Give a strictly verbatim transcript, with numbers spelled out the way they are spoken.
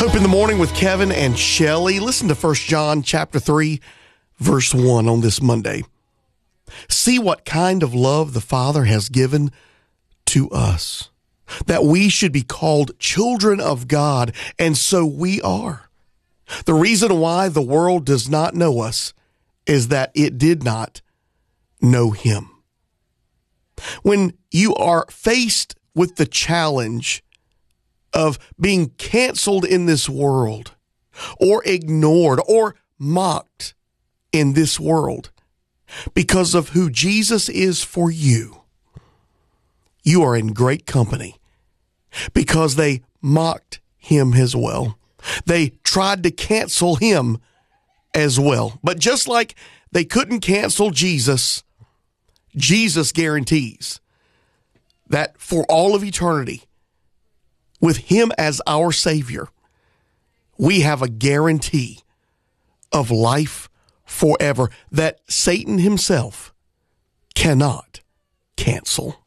Hope in the Morning with Kevin and Shelley. Listen to First John chapter three, verse one on this Monday. See what kind of love the Father has given to us, that we should be called children of God, and so we are. The reason why the world does not know us is that it did not know Him. When you are faced with the challenge of being canceled in this world, or ignored, or mocked in this world because of who Jesus is for you, you are in great company, because they mocked Him as well. They tried to cancel Him as well. But just like they couldn't cancel Jesus, Jesus guarantees that for all of eternity, with Him as our Savior, we have a guarantee of life forever that Satan himself cannot cancel.